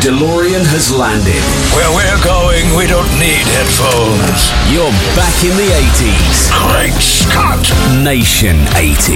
DeLorean has landed. Where we're going, we don't need headphones. You're back in the 80s. Great Scott! Nation 80s.